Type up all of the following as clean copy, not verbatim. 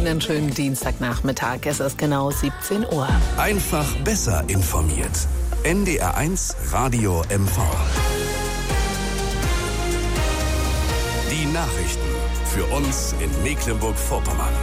Einen schönen Dienstagnachmittag. Es ist genau 17 Uhr. Einfach besser informiert. NDR1 Radio MV. Die Nachrichten für uns in Mecklenburg-Vorpommern.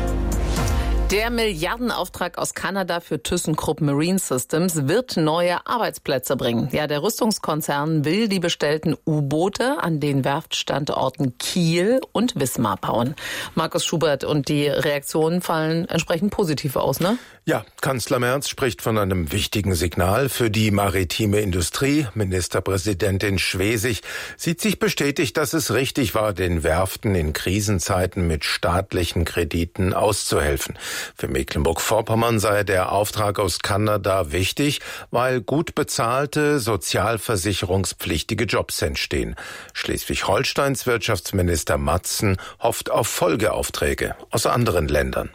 Der Milliardenauftrag aus Kanada für ThyssenKrupp Marine Systems wird neue Arbeitsplätze bringen. Ja, der Rüstungskonzern will die bestellten U-Boote an den Werftstandorten Kiel und Wismar bauen. Markus Schubert, und die Reaktionen fallen entsprechend positiv aus, ne? Ja, Kanzler Merz spricht von einem wichtigen Signal für die maritime Industrie. Ministerpräsidentin Schwesig sieht sich bestätigt, dass es richtig war, den Werften in Krisenzeiten mit staatlichen Krediten auszuhelfen. Für Mecklenburg-Vorpommern sei der Auftrag aus Kanada wichtig, weil gut bezahlte, sozialversicherungspflichtige Jobs entstehen. Schleswig-Holsteins Wirtschaftsminister Matzen hofft auf Folgeaufträge aus anderen Ländern.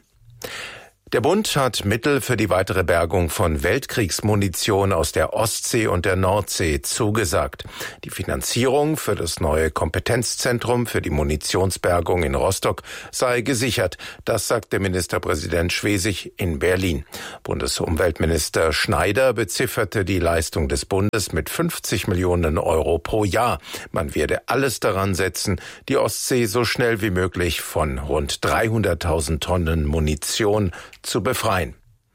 Der Bund hat Mittel für die weitere Bergung von Weltkriegsmunition aus der Ostsee und der Nordsee zugesagt. Die Finanzierung für das neue Kompetenzzentrum für die Munitionsbergung in Rostock sei gesichert. Das sagte Ministerpräsident Schwesig in Berlin. Bundesumweltminister Schneider bezifferte die Leistung des Bundes mit 50 Millionen Euro pro Jahr. Man werde alles daran setzen, die Ostsee so schnell wie möglich von rund 300.000 Tonnen Munition zu befreien.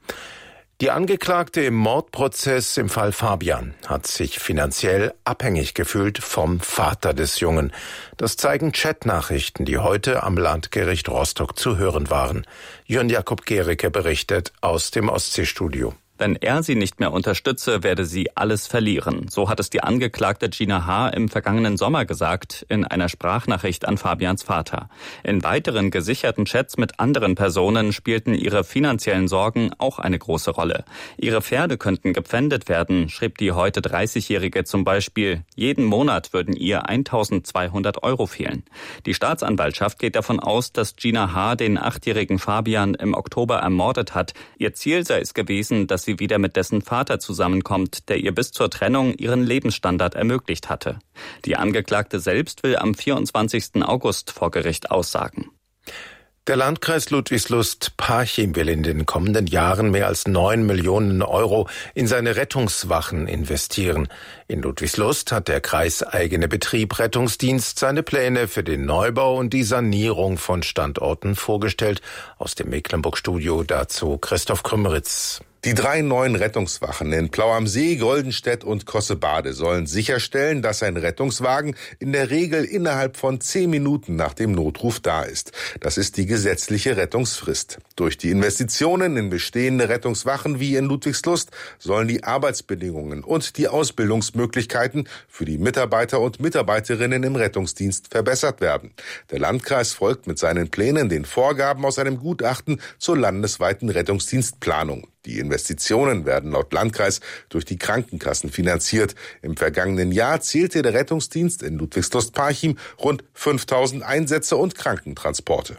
Die Angeklagte im Mordprozess im Fall Fabian hat sich finanziell abhängig gefühlt vom Vater des Jungen. Das zeigen Chatnachrichten, die heute am Landgericht Rostock zu hören waren. Jörn Jakob Gericke berichtet aus dem Ostseestudio. Wenn er sie nicht mehr unterstütze, werde sie alles verlieren. So hat es die Angeklagte Gina H. im vergangenen Sommer gesagt, in einer Sprachnachricht an Fabians Vater. In weiteren gesicherten Chats mit anderen Personen spielten ihre finanziellen Sorgen auch eine große Rolle. Ihre Pferde könnten gepfändet werden, schrieb die heute 30-Jährige zum Beispiel. Jeden Monat würden ihr 1.200 Euro fehlen. Die Staatsanwaltschaft geht davon aus, dass Gina H. den 8-jährigen Fabian im Oktober ermordet hat. Ihr Ziel sei es gewesen, dass sie wieder mit dessen Vater zusammenkommt, der ihr bis zur Trennung ihren Lebensstandard ermöglicht hatte. Die Angeklagte selbst will am 24. August vor Gericht aussagen. Der Landkreis Ludwigslust-Parchim will in den kommenden Jahren mehr als 9 Millionen Euro in seine Rettungswachen investieren. In Ludwigslust hat der kreiseigene Betrieb Rettungsdienst seine Pläne für den Neubau und die Sanierung von Standorten vorgestellt. Aus dem Mecklenburg-Studio dazu Christoph Krümmeritz. Die 3 neuen Rettungswachen in Plau am See, Goldenstedt und Kossebade sollen sicherstellen, dass ein Rettungswagen in der Regel innerhalb von 10 Minuten nach dem Notruf da ist. Das ist die gesetzliche Rettungsfrist. Durch die Investitionen in bestehende Rettungswachen wie in Ludwigslust sollen die Arbeitsbedingungen und die Ausbildungsmöglichkeiten für die Mitarbeiter und Mitarbeiterinnen im Rettungsdienst verbessert werden. Der Landkreis folgt mit seinen Plänen den Vorgaben aus einem Gutachten zur landesweiten Rettungsdienstplanung. Die Investitionen werden laut Landkreis durch die Krankenkassen finanziert. Im vergangenen Jahr zählte der Rettungsdienst in Ludwigslust-Parchim rund 5.000 Einsätze und Krankentransporte.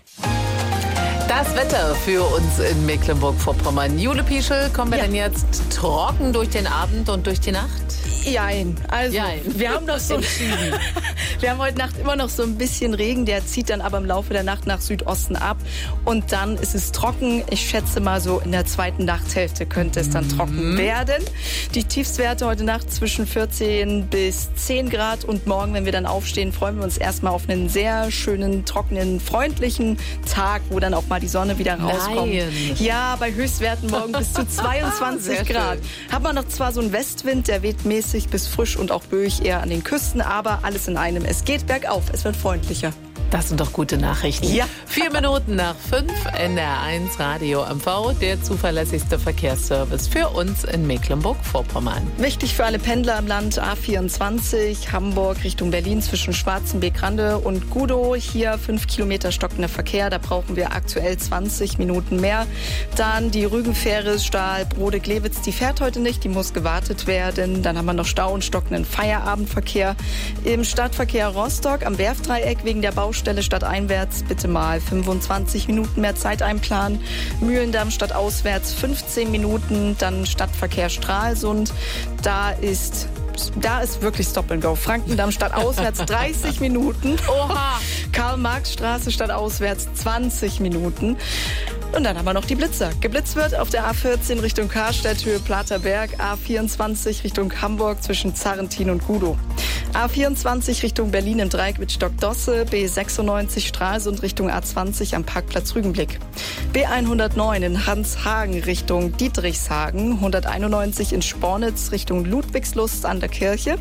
Das Wetter für uns in Mecklenburg-Vorpommern. Jule Pieschel, kommen wir denn jetzt trocken durch den Abend und durch die Nacht? Jein. Also, wir haben noch so wir haben heute Nacht immer noch so ein bisschen Regen, der zieht dann aber im Laufe der Nacht nach Südosten ab und dann ist es trocken. Ich schätze mal so in der zweiten Nachtshälfte könnte es dann trocken werden. Die Tiefstwerte heute Nacht zwischen 14 bis 10 Grad und morgen, wenn wir dann aufstehen, freuen wir uns erstmal auf einen sehr schönen, trockenen, freundlichen Tag, wo dann auch mal die Sonne wieder rauskommt. Nein. Ja, bei Höchstwerten morgen bis zu 22 Grad. Hat man noch zwar so einen Westwind, der weht mäßig bis frisch und auch böig eher an den Küsten, aber alles in einem. Es geht bergauf, es wird freundlicher. Das sind doch gute Nachrichten. Ja. 4 Minuten nach 5, NDR1 Radio MV, der zuverlässigste Verkehrsservice für uns in Mecklenburg-Vorpommern. Wichtig für alle Pendler im Land, A24, Hamburg Richtung Berlin zwischen Schwarzenbeek-Rande und Gudow. Hier 5 Kilometer stockender Verkehr, da brauchen wir aktuell 20 Minuten mehr. Dann die Rügenfähre Stahl-Brode-Glewitz, die fährt heute nicht, die muss gewartet werden. Dann haben wir noch Stau und stockenden Feierabendverkehr. Im Stadtverkehr Rostock am Werftdreieck wegen der Baustelle stadteinwärts bitte mal 25 Minuten mehr Zeit einplanen. Mühlendamm stadtauswärts 15 Minuten, dann Stadtverkehr Stralsund. Da ist wirklich Stop and Go. Frankendamm stadtauswärts 30 Minuten. Oha! Karl-Marx-Straße statt auswärts 20 Minuten. Und dann haben wir noch die Blitzer. Geblitzt wird auf der A14 Richtung Karstedt, Höhe Platerberg, A24 Richtung Hamburg zwischen Zarrentin und Gudow. A24 Richtung Berlin im Dreieck mit Stockdosse, B96 Stralsund Richtung A20 am Parkplatz Rügenblick. B109 in Hanshagen Richtung Dietrichshagen, 191 in Spornitz Richtung Ludwigslust an der Kirche,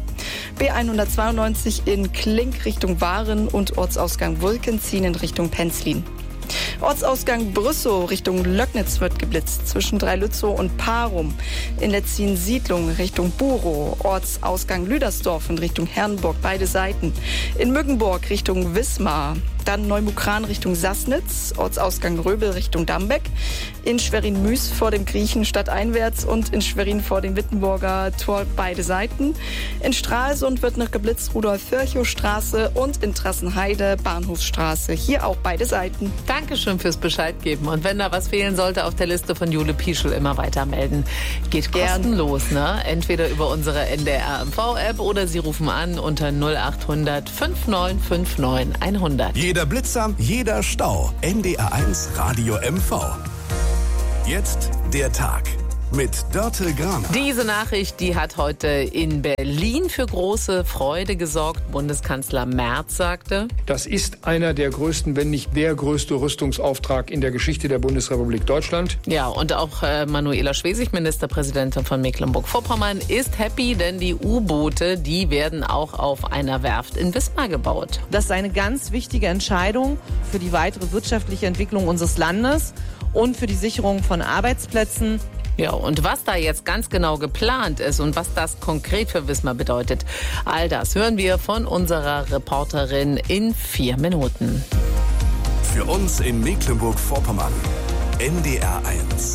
B192 in Klink Richtung Waren und Ortsausgang Wulkenzien in Richtung Penzlin. Ortsausgang Brüssow Richtung Löcknitz wird geblitzt, zwischen Dreilützow und Parum. In Letzin-Siedlung Richtung Burow. Ortsausgang Lüdersdorf in Richtung Herrenburg, beide Seiten. In Mückenburg Richtung Wismar. Dann Neumukran Richtung Sassnitz, Ortsausgang Röbel Richtung Dambeck. In Schwerin-Müs vor dem Griechen stadteinwärts und in Schwerin vor dem Wittenburger Tor, beide Seiten. In Stralsund wird noch geblitzt Rudolf-Virchow-Straße und in Trassenheide Bahnhofsstraße. Hier auch beide Seiten. Dankeschön fürs Bescheid geben. Und wenn da was fehlen sollte auf der Liste von Jule Pieschel, immer weiter melden. Geht kostenlos, ne? Entweder über unsere NDR-MV-App oder Sie rufen an unter 0800 5959 100. Jeder Blitzer, jeder Stau. NDR1 Radio MV. Jetzt der Tag mit Dörte Graner. Diese Nachricht, die hat heute in Berlin für große Freude gesorgt. Bundeskanzler Merz sagte: Das ist einer der größten, wenn nicht der größte Rüstungsauftrag in der Geschichte der Bundesrepublik Deutschland. Ja, und auch Manuela Schwesig, Ministerpräsidentin von Mecklenburg-Vorpommern, ist happy, denn die U-Boote, die werden auch auf einer Werft in Wismar gebaut. Das ist eine ganz wichtige Entscheidung für die weitere wirtschaftliche Entwicklung unseres Landes und für die Sicherung von Arbeitsplätzen. Ja, und was da jetzt ganz genau geplant ist und was das konkret für Wismar bedeutet, all das hören wir von unserer Reporterin in 4 Minuten. Für uns in Mecklenburg-Vorpommern. NDR1.